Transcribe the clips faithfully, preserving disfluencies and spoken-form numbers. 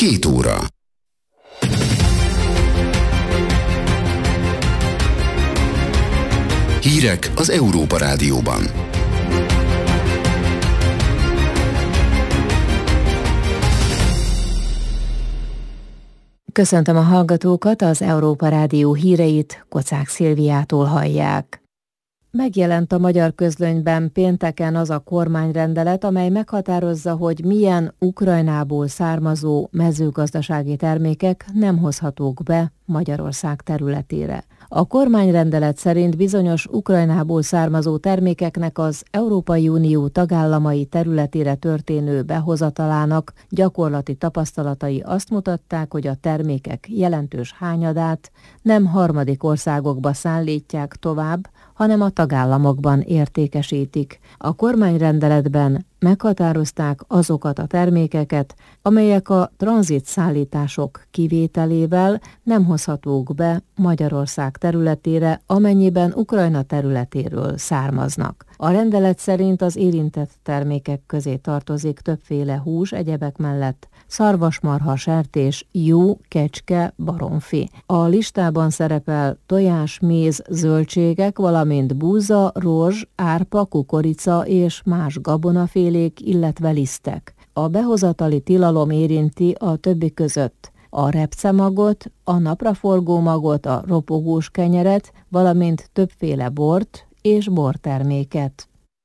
Két óra. Hírek az Európa Rádióban. Köszöntöm a hallgatókat, az Európa Rádió híreit Kocák Szilviától hallják. Megjelent a magyar közlönyben pénteken az a kormányrendelet, amely meghatározza, hogy milyen Ukrajnából származó mezőgazdasági termékek nem hozhatók be Magyarország területére. A kormányrendelet szerint bizonyos Ukrajnából származó termékeknek az Európai Unió tagállamai területére történő behozatalának gyakorlati tapasztalatai azt mutatták, hogy a termékek jelentős hányadát nem harmadik országokba szállítják tovább, hanem a tagállamokban értékesítik. A kormányrendeletben meghatározták azokat a termékeket, amelyek a tranzitszállítások kivételével nem hozhatók be Magyarország területére, amennyiben Ukrajna területéről származnak. A rendelet szerint az érintett termékek közé tartozik többféle hús, egyebek mellett szarvasmarha, sertés, jó, kecske, baromfi. A listában szerepel tojás, méz, zöldségek, valamint búza, rozs, árpa, kukorica és más gabonafélék, illetve lisztek. A behozatali tilalom érinti a többi között a repcemagot, a napraforgó magot, a ropogós kenyeret, valamint többféle bort és borterméket.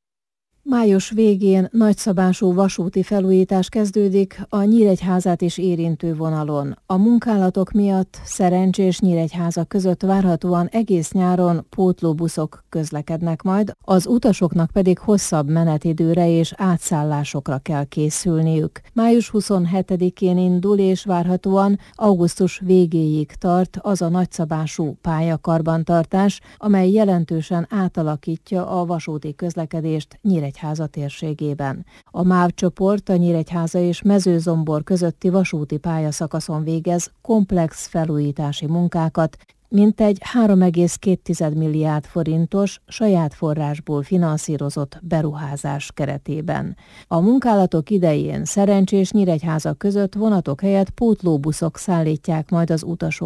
Május végén nagyszabású vasúti felújítás kezdődik a Nyíregyházát is érintő vonalon. A munkálatok miatt Szerencs és Nyíregyháza között várhatóan egész nyáron pótlóbuszok közlekednek majd, az utasoknak pedig hosszabb menetidőre és átszállásokra kell készülniük. Május huszonhetedikén indul és várhatóan augusztus végéig tart az a nagyszabású pályakarbantartás, amely jelentősen átalakítja a vasúti közlekedést Nyíregyháza Nyíregyháza térségében. A MÁV csoport a Nyíregyháza és Mezőzombor közötti vasúti pályaszakaszon végez komplex felújítási munkákat, mintegy három egész két milliárd forintos saját forrásból finanszírozott beruházás keretében. A munkálatok idején Szerencs és Nyíregyháza között vonatok helyett pótlóbuszok szállítják majd az utasokat